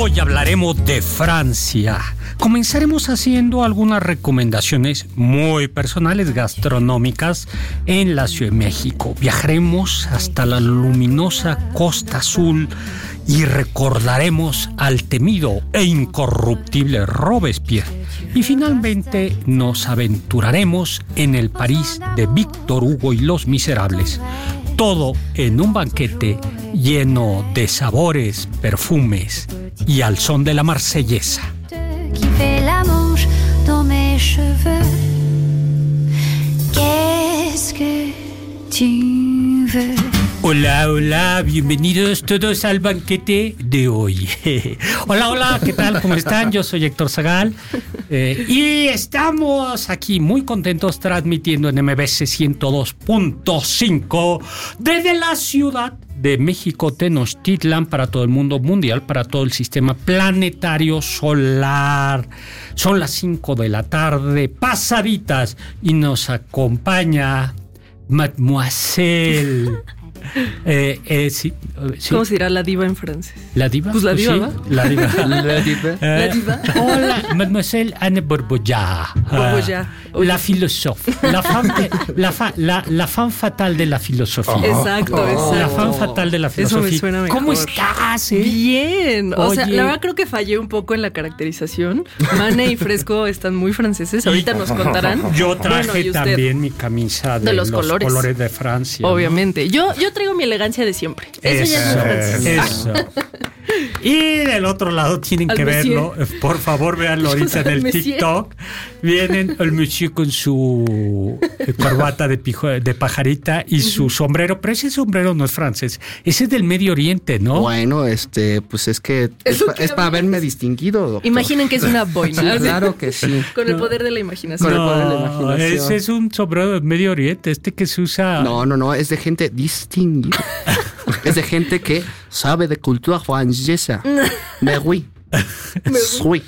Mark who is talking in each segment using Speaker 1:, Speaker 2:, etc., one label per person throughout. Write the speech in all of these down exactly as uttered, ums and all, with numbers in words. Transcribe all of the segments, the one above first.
Speaker 1: Hoy hablaremos de Francia. Comenzaremos haciendo algunas recomendaciones muy personales gastronómicas en la Ciudad de México. Viajaremos hasta la luminosa Costa Azul y recordaremos al temido e incorruptible Robespierre. Y finalmente nos aventuraremos en el París de Víctor Hugo y Los Miserables. Todo en un banquete lleno de sabores, perfumes y al son de la marsellesa.
Speaker 2: Qui fait la manche dans mes cheveux. Qu'est-ce que tu veux?
Speaker 1: Hola, hola, bienvenidos todos al banquete de hoy. Hola, hola, ¿qué tal? ¿Cómo están? Yo soy Héctor Zagal eh, y estamos aquí muy contentos transmitiendo en M B C ciento dos punto cinco desde la Ciudad de México, Tenochtitlan, para todo el mundo mundial, para todo el sistema planetario solar. Son las cinco de la tarde, pasaditas, y nos acompaña Mademoiselle. Eh, eh, sí, sí.
Speaker 3: ¿Cómo se dirá la diva en francés?
Speaker 1: ¿La diva?
Speaker 3: Pues la diva,
Speaker 1: sí,
Speaker 3: ¿va?
Speaker 1: La diva.
Speaker 4: La diva.
Speaker 1: Eh,
Speaker 3: La diva.
Speaker 1: Hola, Mademoiselle Anne Bourboya.
Speaker 3: Bourboya.
Speaker 1: Uh, la philosophe. La femme, la, fa, la, la femme fatale de la filosofía.
Speaker 3: Oh. Exacto, exacto.
Speaker 1: La femme fatale de la filosofía.
Speaker 3: Eso me suena mejor.
Speaker 1: ¿Cómo estás? Eh?
Speaker 3: Bien. O
Speaker 1: Oye.
Speaker 3: sea, la verdad creo que fallé un poco en la caracterización. Mane y Fresco están muy franceses. Ahorita nos contarán.
Speaker 1: Yo traje
Speaker 3: Bueno, ¿y usted?
Speaker 1: también mi camisa de,
Speaker 3: De los
Speaker 1: los
Speaker 3: colores.
Speaker 1: colores de Francia.
Speaker 3: Obviamente. Yo, yo traigo mi elegancia de siempre. Eso,
Speaker 1: Eso,
Speaker 3: ya no es francés.
Speaker 1: eso. Y del otro lado tienen
Speaker 3: Al
Speaker 1: que
Speaker 3: monsieur.
Speaker 1: verlo. Por favor, véanlo ahorita en el
Speaker 3: Monsieur.
Speaker 1: TikTok. Vienen el monsieur con su corbata de, pijo, de pajarita y su sombrero. Pero ese sombrero no es francés. Ese es del Medio Oriente, ¿no?
Speaker 4: Bueno, este, pues es que es,
Speaker 3: Eso
Speaker 4: pa-
Speaker 3: que
Speaker 4: es para
Speaker 3: hablas.
Speaker 4: verme distinguido, doctor.
Speaker 3: Imaginen que es una boina.
Speaker 4: Sí, claro que sí.
Speaker 3: Con el poder de la imaginación.
Speaker 4: Con el poder de la imaginación.
Speaker 1: Ese es un sombrero del Medio Oriente. Este que se usa...
Speaker 4: No, no, no, es de gente distinguida. Es de gente que sabe de cultura francesa. Mais oui. Oui.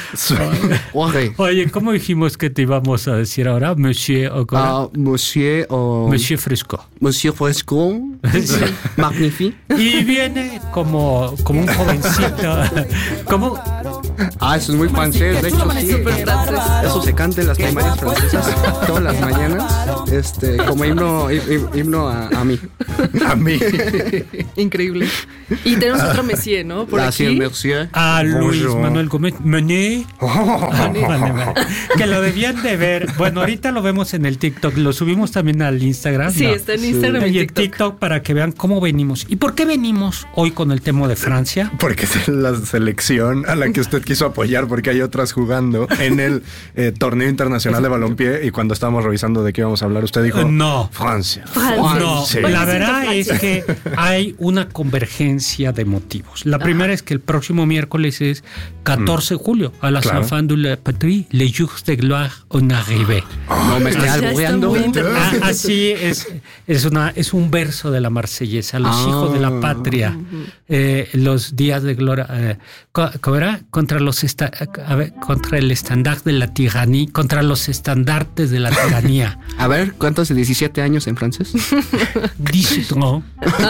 Speaker 4: Oui.
Speaker 1: Oye, ¿cómo dijimos que te íbamos a decir ahora? Monsieur o cómo?
Speaker 4: Ah, monsieur o
Speaker 1: Monsieur Fresco.
Speaker 4: Monsieur Fresco. Magnifique.
Speaker 1: Y viene como, como un jovencito. Como...
Speaker 4: Ah, eso es muy francés, de hecho sí.
Speaker 3: Súper francés.
Speaker 4: Eso se canta en las primarias francesas todas las mañanas, este, como himno, him- himno a, a mí.
Speaker 5: A mí.
Speaker 3: Increíble. Y tenemos otro Messier, ¿no? Por
Speaker 4: Gracias,
Speaker 3: aquí.
Speaker 4: monsieur.
Speaker 1: A Luis
Speaker 5: Bonjour.
Speaker 1: Manuel Gómez Mené. Vale, vale. Que lo debían de ver. Bueno, ahorita lo vemos en el TikTok. Lo subimos también al Instagram.
Speaker 3: Sí,
Speaker 1: ¿no?
Speaker 3: está en Instagram
Speaker 1: Y
Speaker 3: y
Speaker 1: en
Speaker 3: TikTok.
Speaker 1: TikTok para que vean cómo venimos. ¿Y por qué venimos hoy con el tema de Francia?
Speaker 5: Porque es la selección a la que usted quiso apoyar, porque hay otras jugando en el eh, torneo internacional de balompié. Y cuando estábamos revisando de qué íbamos a hablar, usted dijo:
Speaker 1: No.
Speaker 5: Francia.
Speaker 3: Francia.
Speaker 1: No,
Speaker 5: Sí.
Speaker 1: la
Speaker 3: Hoy
Speaker 1: verdad
Speaker 3: me
Speaker 1: es
Speaker 3: siento
Speaker 1: que hay una convergencia de motivos. La primera es que el próximo miércoles es catorce de julio, a la
Speaker 5: Claro.
Speaker 1: Enfants de la Patrie, les jours de gloire on arrivé.
Speaker 4: No me esté
Speaker 3: Ya está
Speaker 4: albureando.
Speaker 3: muy internacional.
Speaker 1: Ah, así es, es una es un verso de la marsellesa, los
Speaker 4: Ah.
Speaker 1: hijos de la patria, eh, los días de gloria, eh, co- ¿cómo era? Contra los esta, a ver, contra el estandarte de la tiranía, contra los estandartes de la tiranía.
Speaker 4: A ver, ¿cuántos de diecisiete años en francés?
Speaker 1: Discutons.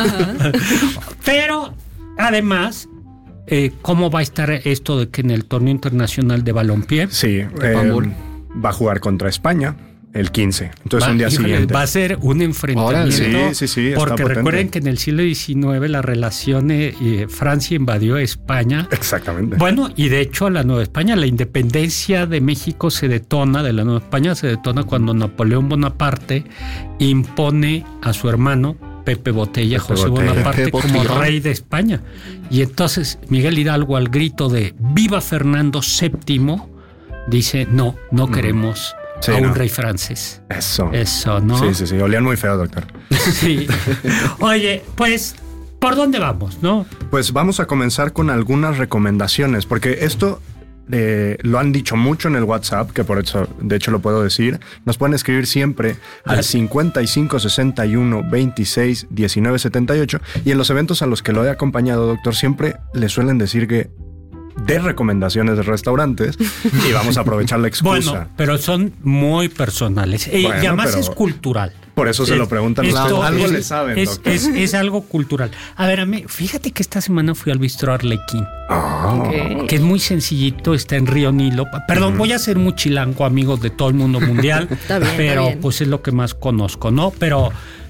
Speaker 1: Pero además, eh, ¿cómo va a estar esto de que en el torneo internacional de balompié
Speaker 5: Sí, eh,
Speaker 4: Pambol.
Speaker 5: va a jugar contra España el quince. Entonces,
Speaker 1: va,
Speaker 5: un día
Speaker 1: híjole,
Speaker 5: siguiente.
Speaker 1: va a ser un enfrentamiento?
Speaker 5: Órale. Sí, sí, sí, está
Speaker 1: Porque
Speaker 5: potente.
Speaker 1: recuerden que en el siglo diecinueve la relación eh, eh, Francia invadió España.
Speaker 5: Exactamente.
Speaker 1: Bueno, y de hecho la Nueva España, la independencia de México se detona, de la Nueva España se detona cuando Napoleón Bonaparte impone a su hermano Pepe Botella,
Speaker 5: Pepe
Speaker 1: José
Speaker 5: Botella.
Speaker 1: Bonaparte,
Speaker 4: Pepe
Speaker 1: como
Speaker 4: Botella.
Speaker 1: rey de España. Y entonces Miguel Hidalgo, al grito de ¡Viva Fernando séptimo!, dice, no, no queremos
Speaker 5: Sí,
Speaker 1: a un
Speaker 5: no.
Speaker 1: rey francés.
Speaker 5: Eso.
Speaker 1: Eso, ¿no?
Speaker 5: Sí, sí, sí. Olían muy feo, doctor.
Speaker 1: Sí. Oye, pues, ¿por dónde vamos, no?
Speaker 5: Pues vamos a comenzar con algunas recomendaciones, porque esto eh, lo han dicho mucho en el WhatsApp, que por eso, de hecho, lo puedo decir. Nos pueden escribir siempre al cincuenta y cinco sesenta y uno veintiséis diecinueve setenta y ocho, y en los eventos a los que lo he acompañado, doctor, siempre le suelen decir que de recomendaciones de restaurantes y vamos a aprovechar la excusa.
Speaker 1: Bueno, pero son muy personales. Eh,
Speaker 5: Bueno,
Speaker 1: y además
Speaker 5: pero-
Speaker 1: es cultural.
Speaker 5: Por eso se
Speaker 1: Es-
Speaker 5: lo preguntan.
Speaker 1: esto
Speaker 5: Algo
Speaker 1: es,
Speaker 5: le saben,
Speaker 1: es,
Speaker 5: doctor.
Speaker 1: es- es algo cultural. A ver, a mí, fíjate que esta semana fui al Bistro Arlequín,
Speaker 5: Ah,
Speaker 3: Ok.
Speaker 1: que es muy sencillito, está en Río Nilo. Perdón, voy a ser muy chilango, amigos de todo el mundo mundial,
Speaker 3: Está bien, está
Speaker 1: pero
Speaker 3: bien.
Speaker 1: pues es lo que más conozco, ¿no? Pero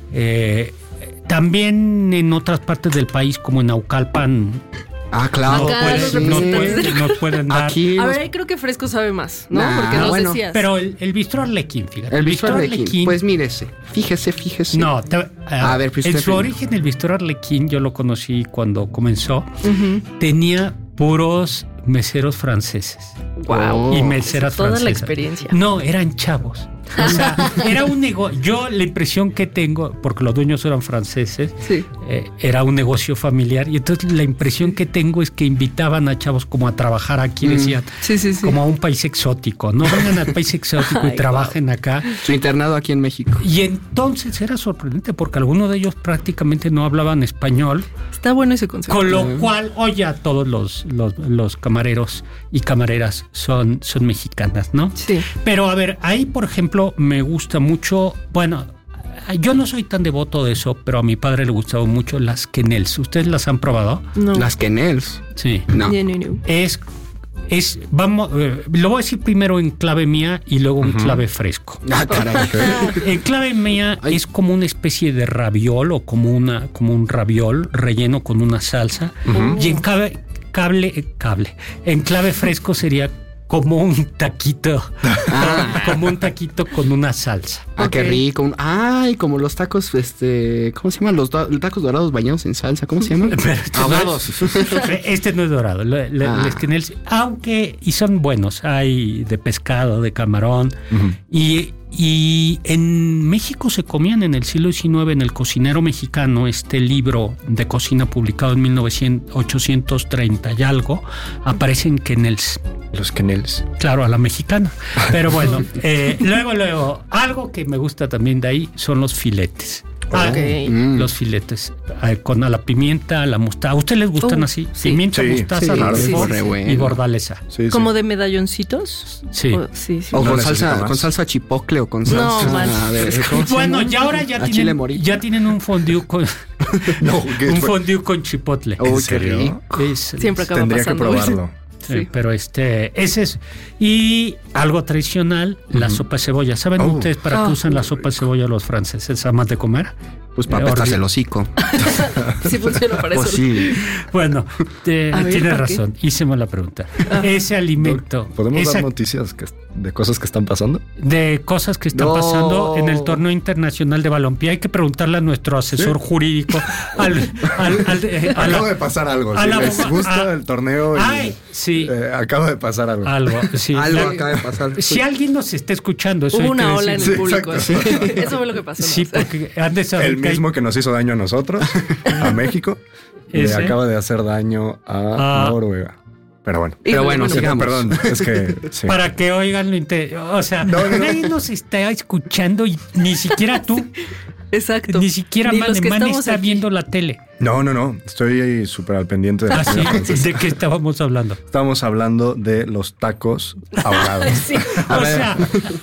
Speaker 1: eh, también en otras partes del país, como en Naucalpan,
Speaker 4: Ah, claro.
Speaker 3: Acá
Speaker 4: pues,
Speaker 3: los
Speaker 4: sí.
Speaker 1: nos,
Speaker 3: representantes
Speaker 1: pueden, nos pueden dar.
Speaker 4: Aquí
Speaker 3: A
Speaker 4: los-
Speaker 3: ver, ahí creo que Fresco sabe más, ¿no?
Speaker 4: Nah,
Speaker 3: Porque nos
Speaker 4: bueno,
Speaker 3: decías.
Speaker 1: Pero el, el Bistro Arlequín, fíjate.
Speaker 4: el Bistro Arlequín. Pues mírese, fíjese, fíjese.
Speaker 1: No, te-
Speaker 4: A ver, pues
Speaker 1: en
Speaker 4: usted
Speaker 1: su
Speaker 4: primero.
Speaker 1: origen el Bistro Arlequín, yo lo conocí cuando comenzó, tenía puros meseros franceses
Speaker 3: Wow.
Speaker 1: y meseras
Speaker 3: Toda
Speaker 1: francesas.
Speaker 3: la experiencia.
Speaker 1: No, eran chavos. O sea, era un negocio. Yo la impresión que tengo, porque los dueños eran franceses,
Speaker 3: Sí.
Speaker 1: eh, era un negocio familiar. Y entonces la impresión que tengo es que invitaban a chavos como a trabajar aquí, decían,
Speaker 3: Sí, sí, sí.
Speaker 1: como a un país exótico. No vengan al país exótico y
Speaker 3: Ay,
Speaker 1: trabajen acá.
Speaker 4: Su internado aquí en México.
Speaker 1: Y entonces era sorprendente porque algunos de ellos prácticamente no hablaban español,
Speaker 3: Está bueno ese concepto.
Speaker 1: con lo cual, oye, a todos los, los, los camareros y camareras son, son mexicanas, ¿no?
Speaker 3: Sí.
Speaker 1: Pero a ver, ahí por ejemplo me gusta mucho, bueno, yo no soy tan devoto de eso, pero a mi padre le gustaban mucho las quenelles. ¿Ustedes las han probado?
Speaker 3: No.
Speaker 4: Las quenelles.
Speaker 1: Sí.
Speaker 4: No.
Speaker 3: No, no, no.
Speaker 1: Es, es, vamos, eh, lo voy a decir primero en clave mía y luego en clave fresco.
Speaker 4: Ah, caray.
Speaker 1: En clave mía
Speaker 4: Ay.
Speaker 1: es como una especie de raviol o como, una, como un raviol relleno con una salsa. Y en clave, cable, eh, cable, en clave fresco sería como un taquito,
Speaker 4: Ah.
Speaker 1: como un taquito con una salsa.
Speaker 4: Ah, qué
Speaker 3: Ok.
Speaker 4: rico. Un- Ay, como los tacos, este, ¿cómo se llaman? Los do- tacos dorados bañados en salsa. ¿Cómo se llaman?
Speaker 1: Pero este no
Speaker 4: Ahogados.
Speaker 1: Este no es dorado, lo- lo-
Speaker 4: Ah.
Speaker 1: los quenelles, aunque, y son buenos, hay de pescado, de camarón, y, y en México se comían en el siglo diecinueve, en El Cocinero Mexicano, este libro de cocina publicado en mil ochocientos treinta y algo, aparecen quenelles.
Speaker 5: Los quenelles.
Speaker 1: Claro, a la mexicana. Pero bueno, eh, luego, luego, algo que me gusta también de ahí son los filetes. Ah,
Speaker 3: Ok.
Speaker 4: Mm.
Speaker 1: Los filetes eh, con a la pimienta, a la mostaza. ¿A ustedes les gustan
Speaker 3: Uh,
Speaker 1: así?
Speaker 3: sí.
Speaker 1: Pimienta,
Speaker 5: Sí,
Speaker 1: mostaza,
Speaker 4: sí,
Speaker 1: roquefort
Speaker 4: sí, re bueno.
Speaker 1: y bordaleza.
Speaker 5: Sí, sí.
Speaker 3: ¿Como de medalloncitos?
Speaker 1: Sí.
Speaker 3: O- sí, sí.
Speaker 4: O
Speaker 5: No
Speaker 4: con
Speaker 5: necesito
Speaker 4: salsa,
Speaker 5: más.
Speaker 4: con salsa chipocle o con
Speaker 3: No,
Speaker 4: salsa.
Speaker 3: man.
Speaker 4: a ver, ¿cómo se
Speaker 1: Bueno,
Speaker 4: llama?
Speaker 1: ya ahora ya
Speaker 4: A chile
Speaker 1: tienen,
Speaker 4: morito.
Speaker 1: ya tienen un fondue con
Speaker 5: No, ¿qué
Speaker 1: un
Speaker 5: fue?
Speaker 1: fondue con chipotle.
Speaker 4: Uy, qué
Speaker 5: serio?
Speaker 4: rico.
Speaker 1: Es-
Speaker 3: Siempre acaba
Speaker 5: Tendría que
Speaker 3: pasando.
Speaker 5: probarlo.
Speaker 1: Sí,
Speaker 3: Sí.
Speaker 1: pero este, ese es. Y algo tradicional, la sopa de cebolla. ¿Saben
Speaker 5: Oh.
Speaker 1: ustedes para qué
Speaker 3: Ah,
Speaker 1: usan la sopa de cebolla los franceses? ¿Amas de comer?
Speaker 4: Pues para
Speaker 1: Eh,
Speaker 4: apestarse
Speaker 1: horrible.
Speaker 4: el hocico.
Speaker 3: Sí funciona para
Speaker 4: Pues
Speaker 3: eso.
Speaker 4: sí.
Speaker 1: Bueno, te-
Speaker 3: A ver,
Speaker 1: tienes
Speaker 3: ¿para qué?
Speaker 1: razón. Hicimos la pregunta. Ese alimento,
Speaker 5: ¿Podemos
Speaker 1: esa-
Speaker 5: dar noticias que- de cosas que están pasando?
Speaker 1: de cosas que están
Speaker 4: No.
Speaker 1: pasando en el torneo internacional de balompié, hay que preguntarle a nuestro asesor jurídico, al, al, al- eh, a la-
Speaker 5: Acaba de pasar algo.
Speaker 1: a
Speaker 5: Si
Speaker 1: la
Speaker 5: les
Speaker 1: bomba-
Speaker 5: gusta
Speaker 1: a-
Speaker 5: el torneo, y-
Speaker 1: Ay, sí.
Speaker 5: eh, acaba de pasar algo.
Speaker 1: algo, sí.
Speaker 4: Algo
Speaker 1: La-
Speaker 4: acaba de pasar.
Speaker 1: Si alguien nos está escuchando, eso
Speaker 3: Hubo
Speaker 1: hay que
Speaker 3: una ola en
Speaker 1: decir.
Speaker 3: el
Speaker 5: Sí,
Speaker 3: público.
Speaker 5: exacto.
Speaker 3: Eso fue lo que pasó.
Speaker 1: Sí,
Speaker 3: ¿no?
Speaker 1: porque han de saber
Speaker 5: El
Speaker 1: que hay-
Speaker 5: mismo que nos hizo daño a nosotros, a México, le
Speaker 1: Ese.
Speaker 5: acaba de hacer daño a
Speaker 1: Ah.
Speaker 5: Noruega. Pero bueno.
Speaker 4: Pero bueno,
Speaker 3: Híjole,
Speaker 4: sigamos.
Speaker 5: Perdón, es que sí.
Speaker 1: para que oigan lo inte- o sea,
Speaker 5: No, no, no.
Speaker 1: nadie nos está escuchando y ni siquiera tú,
Speaker 3: Exacto.
Speaker 1: ni siquiera
Speaker 3: Ni los
Speaker 1: Mane,
Speaker 3: que
Speaker 1: Mane
Speaker 3: estamos
Speaker 1: está
Speaker 3: aquí.
Speaker 1: viendo la tele.
Speaker 5: No, no, no. Estoy súper al pendiente de
Speaker 1: Ah, sí,
Speaker 5: Entonces,
Speaker 1: ¿de qué estábamos hablando?
Speaker 5: Estamos hablando de los tacos ahogados.
Speaker 3: Sí.
Speaker 1: O
Speaker 4: ver.
Speaker 1: sea,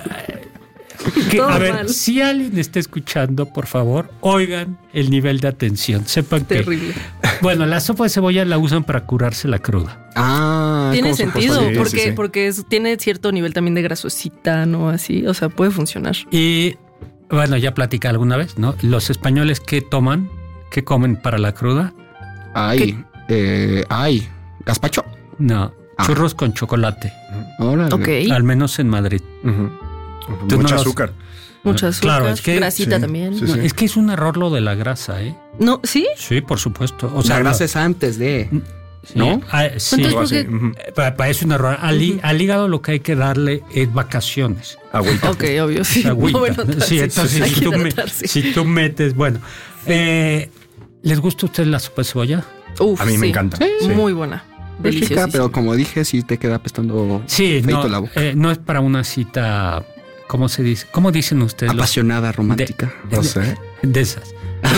Speaker 1: que,
Speaker 3: Todo
Speaker 1: a ver,
Speaker 3: mal.
Speaker 1: si alguien está escuchando, por favor, oigan el nivel de atención. Sepan que,
Speaker 3: Terrible.
Speaker 1: bueno, la sopa de cebolla la usan para curarse la cruda.
Speaker 4: Ah,
Speaker 3: Tiene
Speaker 4: ¿cómo se
Speaker 3: sentido,
Speaker 4: pasa?
Speaker 5: Sí,
Speaker 3: porque,
Speaker 5: sí, sí.
Speaker 3: porque es- tiene cierto nivel también de grasosita, ¿no? Así, o sea, puede funcionar.
Speaker 1: Y bueno, ya platicé alguna vez, ¿no? Los españoles, ¿qué toman? ¿Qué comen para la cruda?
Speaker 4: Ay, eh, ay, gazpacho.
Speaker 1: No,
Speaker 4: Ah.
Speaker 1: churros con chocolate,
Speaker 4: Órale.
Speaker 3: Ok.
Speaker 1: al menos en Madrid.
Speaker 5: Ujú.
Speaker 1: Tú no
Speaker 5: Mucho
Speaker 1: los-
Speaker 5: azúcar.
Speaker 3: Mucho azúcar,
Speaker 1: Claro, es que-
Speaker 3: grasita
Speaker 5: sí,
Speaker 3: también.
Speaker 5: sí,
Speaker 1: No,
Speaker 5: sí.
Speaker 1: es que es un error lo de la grasa, ¿eh?
Speaker 3: No, ¿sí?
Speaker 1: Sí, por supuesto. O
Speaker 4: O sea,
Speaker 1: sea,
Speaker 4: grasa
Speaker 1: no-
Speaker 4: es antes de.
Speaker 1: sí,
Speaker 4: ¿no?
Speaker 1: ah, sí.
Speaker 3: Entonces,
Speaker 5: Algo
Speaker 3: ¿por
Speaker 5: así.
Speaker 3: qué?
Speaker 5: Ujú.
Speaker 1: Pa- Parece un error. Al, hí- al hígado lo que hay que darle es vacaciones.
Speaker 5: Agüita.
Speaker 3: Ok, obvio, sí.
Speaker 1: Agüita.
Speaker 3: Bueno,
Speaker 1: Sí, entonces
Speaker 3: hay
Speaker 1: si
Speaker 3: que
Speaker 1: tú, me-
Speaker 3: hidratarse.
Speaker 1: si tú metes, bueno. eh, ¿Les gusta a ustedes la sopa de cebolla?
Speaker 3: Uf,
Speaker 5: A mí me
Speaker 3: sí.
Speaker 5: encanta. Sí.
Speaker 3: Muy buena.
Speaker 4: Es rica,
Speaker 3: Deliciosa.
Speaker 4: pero como dije, sí te queda apestando
Speaker 1: Sí,
Speaker 4: feito
Speaker 1: no,
Speaker 4: la boca.
Speaker 1: eh, no es para una cita, ¿cómo se dice? ¿Cómo dicen ustedes? Los-
Speaker 4: Apasionada, romántica.
Speaker 5: No sé.
Speaker 1: de esas.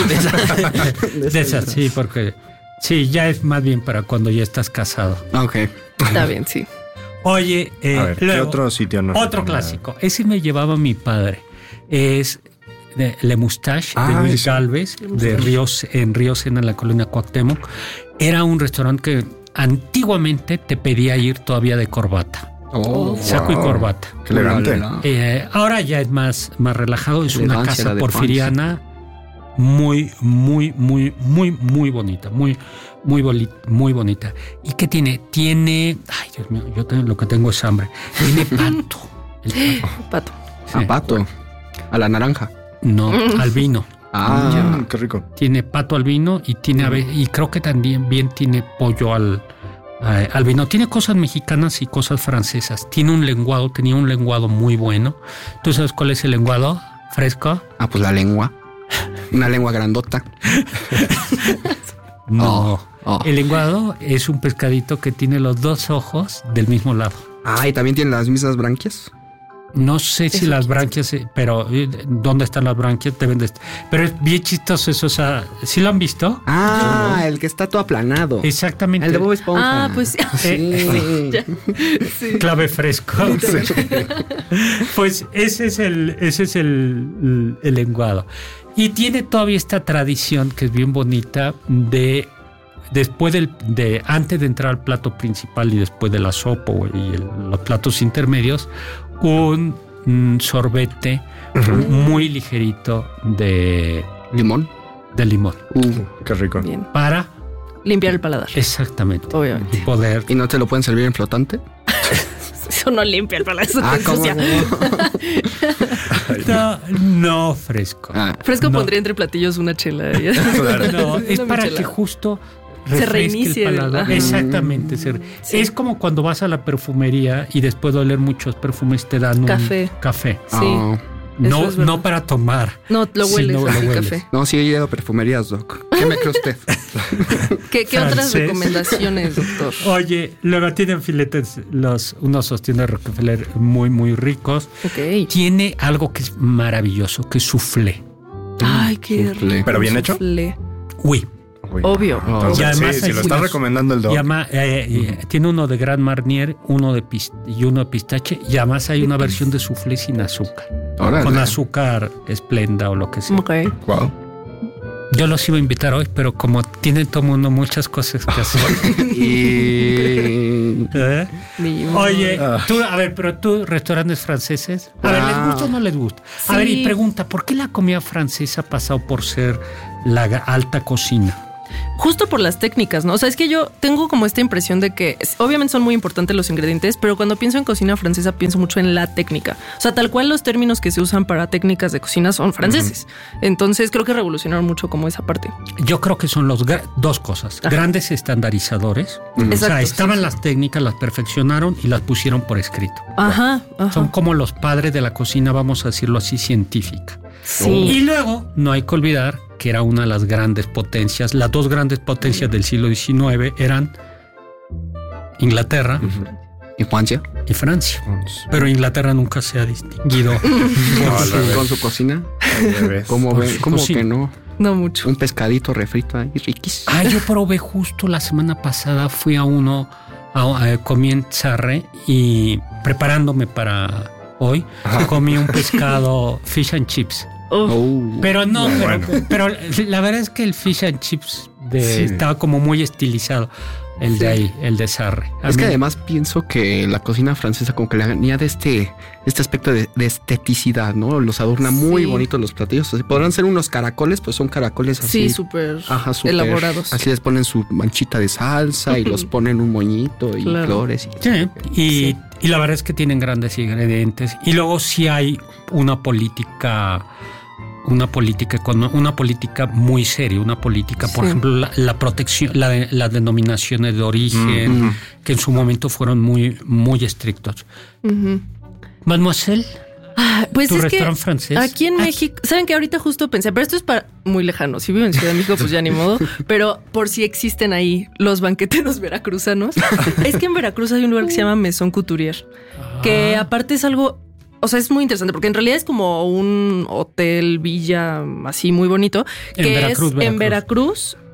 Speaker 1: De esas, sí, porque sí, ya es más bien para cuando ya estás casado.
Speaker 4: Ok.
Speaker 3: Está bien, sí.
Speaker 1: Oye, eh,
Speaker 5: A ver, ¿qué
Speaker 1: luego,
Speaker 5: otro sitio nos
Speaker 1: otro
Speaker 5: recomienda?
Speaker 1: clásico. Ese me llevaba mi padre. Es de Le Moustache, de
Speaker 5: Ah,
Speaker 1: Luis
Speaker 5: sí.
Speaker 1: Gálvez, de Ríos, en Río Sena, en la colonia Cuauhtémoc. Era un restaurante que antiguamente te pedía ir todavía de corbata,
Speaker 4: Oh,
Speaker 1: saco y
Speaker 5: Wow.
Speaker 1: corbata.
Speaker 5: Qué elegante.
Speaker 4: Hola.
Speaker 1: Eh, ahora ya es más, más relajado, es una
Speaker 4: Elegancia, la
Speaker 1: casa
Speaker 4: de
Speaker 1: porfiriana muy, muy, muy, muy, muy bonita, muy, muy, boli- muy bonita. ¿Y qué tiene? Tiene, ay Dios mío, yo tengo, lo que tengo es hambre. Tiene pato. El pato.
Speaker 3: Pato.
Speaker 1: Sí.
Speaker 4: A pato. A la naranja.
Speaker 1: No, al vino.
Speaker 4: Ah,
Speaker 5: Mm, qué rico.
Speaker 1: Tiene pato al vino y tiene ave- y creo que también bien tiene pollo al, eh, al vino. Tiene cosas mexicanas y cosas francesas. Tiene un lenguado, tenía un lenguado muy bueno. ¿Tú sabes cuál es el lenguado? Fresco.
Speaker 4: ah, pues la lengua. Una lengua grandota.
Speaker 1: No.
Speaker 4: Oh, oh.
Speaker 1: El lenguado es un pescadito que tiene los dos ojos del mismo lado.
Speaker 4: Ah, y también tiene las mismas branquias.
Speaker 1: No sé si
Speaker 3: Eso
Speaker 1: las
Speaker 3: quizás.
Speaker 1: branquias, eh, pero eh, ¿dónde están las branquias? Deben de est- Pero es bien chistoso eso. O sea, ¿sí lo han visto?
Speaker 4: Ah, el que está todo aplanado.
Speaker 1: Exactamente.
Speaker 4: El de Bob Esponja.
Speaker 3: Ah, pues
Speaker 1: Eh,
Speaker 4: Sí.
Speaker 1: Clave fresco. Pues ese es el, ese es el, el lenguado. Y tiene todavía esta tradición que es bien bonita de después del, de antes de entrar al plato principal y después de la sopa y el- los platos intermedios, un mm, sorbete muy ligerito de,
Speaker 4: Limón.
Speaker 1: de limón
Speaker 4: Uh,
Speaker 5: Qué rico.
Speaker 3: bien.
Speaker 1: para
Speaker 3: Limpiar el paladar.
Speaker 1: exactamente
Speaker 3: Obviamente.
Speaker 1: poder.
Speaker 4: ¿Y no te lo pueden servir en flotante?
Speaker 3: Eso no limpia el paladar, eso
Speaker 4: Ah,
Speaker 3: te
Speaker 4: ¿cómo
Speaker 3: ensucia.
Speaker 1: No, no fresco.
Speaker 4: Ah,
Speaker 3: Fresco
Speaker 1: No.
Speaker 3: pondría entre platillos una chela.
Speaker 1: No, es
Speaker 3: Una
Speaker 1: para
Speaker 3: michelada.
Speaker 1: que justo
Speaker 3: Se
Speaker 1: refresque
Speaker 3: reinicie
Speaker 1: el
Speaker 3: el-
Speaker 1: paladar.
Speaker 3: ajá.
Speaker 1: Exactamente. se-
Speaker 3: Sí.
Speaker 1: Es como cuando vas a la perfumería y después de oler muchos perfumes te dan un
Speaker 3: Café.
Speaker 1: café.
Speaker 3: Sí.
Speaker 4: ah.
Speaker 1: No,
Speaker 3: es verdad.
Speaker 1: no para tomar.
Speaker 3: No, lo
Speaker 1: Sí,
Speaker 3: hueles,
Speaker 1: no, lo
Speaker 3: el
Speaker 1: hueles.
Speaker 3: café.
Speaker 4: No, sí he ido a perfumerías, Doc. ¿Qué me cree usted?
Speaker 3: ¿Qué, qué otras
Speaker 1: Francés.
Speaker 3: recomendaciones, doctor?
Speaker 1: Oye, luego tienen filetes, los, unos sostiene Rockefeller muy, muy ricos.
Speaker 3: Ok.
Speaker 1: Tiene algo que es maravilloso, que es soufflé.
Speaker 3: Ay, qué
Speaker 4: Soufflé.
Speaker 3: rico.
Speaker 5: ¿Pero bien hecho?
Speaker 3: soufflé.
Speaker 1: Uy.
Speaker 5: Uy.
Speaker 3: Obvio.
Speaker 5: Entonces,
Speaker 1: Y además
Speaker 5: sí,
Speaker 1: hay
Speaker 5: si lo está
Speaker 1: unos-
Speaker 5: recomendando el
Speaker 1: Y
Speaker 5: doc.
Speaker 1: además, eh, eh, tiene uno de Grand Marnier, uno de pis- y uno de pistache. Y además hay una versión de soufflé sin azúcar.
Speaker 4: Órale.
Speaker 1: Con azúcar esplenda o lo que sea.
Speaker 3: Ok.
Speaker 5: Wow.
Speaker 1: Yo los iba a invitar hoy, pero como tiene todo mundo muchas cosas que hacer.
Speaker 4: Y...
Speaker 1: ¿eh?
Speaker 3: Ni modo.
Speaker 1: Oye,
Speaker 5: Ah.
Speaker 1: tú, a ver, pero tú, restaurantes franceses. A ver, ¿les
Speaker 4: Ah.
Speaker 1: gusta o no les gusta? A ver, y
Speaker 3: Sí.
Speaker 1: pregunta, ¿por qué la comida francesa ha pasado por ser la ga- alta cocina?
Speaker 3: Justo por las técnicas, ¿no? O sea, es que yo tengo como esta impresión de que es- obviamente son muy importantes los ingredientes, pero cuando pienso en cocina francesa pienso mucho en la técnica. O sea, tal cual los términos que se usan para técnicas de cocina son franceses. Entonces creo que revolucionaron mucho como esa parte.
Speaker 1: Yo creo que son los gra- dos cosas.
Speaker 3: Ajá.
Speaker 1: Grandes estandarizadores. O sea,
Speaker 3: Exacto,
Speaker 1: estaban
Speaker 3: sí,
Speaker 1: las técnicas, las perfeccionaron y las pusieron por escrito.
Speaker 3: Ajá, ajá.
Speaker 1: Son como los padres de la cocina, vamos a decirlo así, científica.
Speaker 3: Sí.
Speaker 1: Y luego, no hay que olvidar que era una de las grandes potencias. Las dos grandes potencias del siglo diecinueve eran Inglaterra
Speaker 4: ¿Y Francia?
Speaker 1: y Francia. Pero Inglaterra nunca se ha distinguido.
Speaker 5: No, al revés.
Speaker 4: Con su cocina.
Speaker 5: Al revés.
Speaker 4: ¿Cómo
Speaker 1: Por
Speaker 4: ven?
Speaker 1: su
Speaker 4: ¿Cómo
Speaker 1: cocina.
Speaker 4: que no?
Speaker 3: No mucho.
Speaker 4: Un pescadito refrito ahí, riquísimo.
Speaker 1: Ah, yo probé justo la semana pasada, fui a uno, a, a- comí en Sarre y preparándome para hoy, comí un pescado fish and chips.
Speaker 3: Uf,
Speaker 4: Oh.
Speaker 1: Pero no,
Speaker 5: Muy
Speaker 1: pero,
Speaker 5: bueno.
Speaker 1: pero la verdad es que el fish and chips de,
Speaker 5: Sí.
Speaker 1: estaba como muy estilizado, el de ahí, el de Sarre. A
Speaker 4: Es que
Speaker 1: mí-
Speaker 4: además pienso que la cocina francesa como que le añade este, este aspecto de, de esteticidad, ¿no? Los adorna muy
Speaker 3: Sí.
Speaker 4: bonitos los platillos. Así, podrán ser unos caracoles, pues son caracoles así.
Speaker 3: sí, súper
Speaker 4: Ajá, súper
Speaker 3: elaborados.
Speaker 4: Así les ponen su manchita de salsa y los ponen un moñito y
Speaker 3: Claro.
Speaker 4: flores. Y...
Speaker 1: Sí, y,
Speaker 3: Sí.
Speaker 1: y la verdad es que tienen grandes ingredientes. Y luego sí hay una política, una política, econo- una política muy seria, una política, por
Speaker 3: Sí.
Speaker 1: ejemplo, la, la protección, la de- las denominaciones de origen,
Speaker 4: Mm.
Speaker 1: que en su momento fueron muy, muy estrictos.
Speaker 3: Ujú.
Speaker 1: Mademoiselle,
Speaker 3: Ah, pues
Speaker 1: ¿tu
Speaker 3: es que
Speaker 1: restaurante francés?
Speaker 3: aquí en
Speaker 1: Ah,
Speaker 3: México, saben que ahorita justo pensé, pero esto es para muy lejano. Si viven en Ciudad de México, pues ya ni modo. Pero por si existen ahí los banqueteros veracruzanos, es que en Veracruz hay un lugar que se llama Maison Couturier, que aparte es algo, o sea, es muy interesante porque en realidad es como un hotel, villa, así muy bonito,
Speaker 1: En
Speaker 3: que
Speaker 1: Veracruz,
Speaker 3: es
Speaker 1: Veracruz.
Speaker 3: en Veracruz.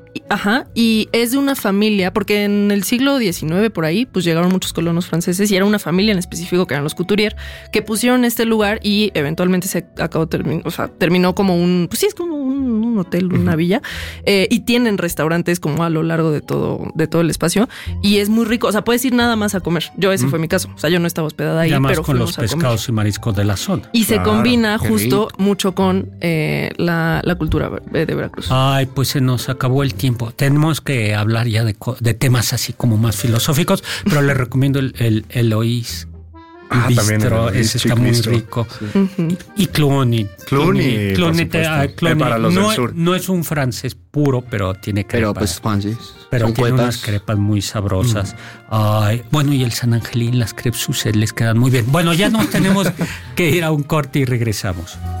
Speaker 3: Y- Ajá, y es de una familia, porque en el siglo diecinueve por ahí, pues llegaron muchos colonos franceses y era una familia en específico que eran los Couturier, que pusieron este lugar y eventualmente se acabó, termi- o sea, terminó como un, pues sí, es como un, un hotel, una villa, eh, y tienen restaurantes como a lo largo de todo, de todo el espacio y es muy rico, o sea, puedes ir nada más a comer. Yo ese fue mi caso, o sea, yo no estaba hospedada ahí,
Speaker 1: Y además
Speaker 3: pero
Speaker 1: con los
Speaker 3: fuimos a comer.
Speaker 1: pescados y mariscos de la zona.
Speaker 3: Y se
Speaker 5: Claro,
Speaker 3: combina
Speaker 4: qué
Speaker 3: justo
Speaker 4: rico.
Speaker 3: mucho con eh, la, la cultura de Veracruz.
Speaker 1: Ay, pues se nos acabó el tiempo. Tenemos que hablar ya de, co- de temas así como más filosóficos, pero les recomiendo el, el Eloís
Speaker 5: Ah, también el
Speaker 1: Bistro,
Speaker 5: Eloís
Speaker 1: ese está muy
Speaker 5: Chic Bistro.
Speaker 1: rico.
Speaker 3: Ujú.
Speaker 1: Y Cluny.
Speaker 5: Cluny, por
Speaker 1: te-
Speaker 5: supuesto.
Speaker 1: ah, Cluny.
Speaker 5: Eh, para los
Speaker 1: no,
Speaker 5: del
Speaker 1: es-
Speaker 5: sur.
Speaker 1: no es un francés puro, pero tiene crepas.
Speaker 4: Pero pues francés.
Speaker 1: Pero
Speaker 4: son
Speaker 1: tiene
Speaker 4: crepas.
Speaker 1: unas crepas muy sabrosas. Ay, bueno, y el San Angelín, las crepes Suzette les quedan muy bien. Bueno, ya nos tenemos que ir a un corte y regresamos.